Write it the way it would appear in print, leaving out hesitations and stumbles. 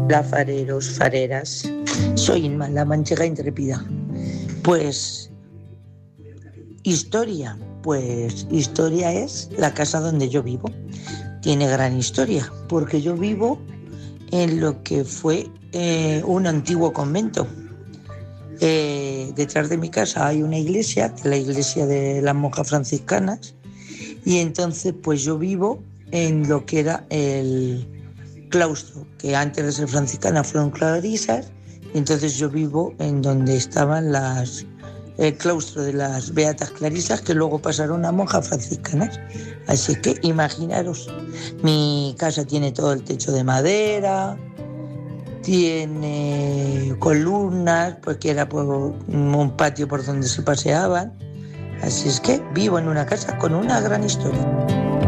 La fareros, fareras. Soy Inma, la manchega intrépida. Pues historia, pues historia es la casa donde yo vivo. Tiene gran historia, porque yo vivo en lo que fue un antiguo convento. Detrás de mi casa hay una iglesia, la iglesia de las monjas franciscanas, y entonces pues yo vivo en lo que era el claustro, que antes de ser franciscana fueron clarisas, y entonces yo vivo en donde estaban el claustro de las beatas clarisas, que luego pasaron a monjas franciscanas. Así que imaginaros, mi casa tiene todo el techo de madera, tiene columnas, porque era por un patio por donde se paseaban. Así es que vivo en una casa con una gran historia.